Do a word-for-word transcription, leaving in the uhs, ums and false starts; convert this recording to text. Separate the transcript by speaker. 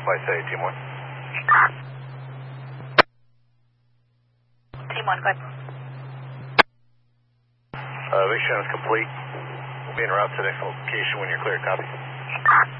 Speaker 1: flight say, Team one.
Speaker 2: Team one, go ahead.
Speaker 1: Uh, Big Shot is complete. We'll be en route to the next location when you're clear. Copy.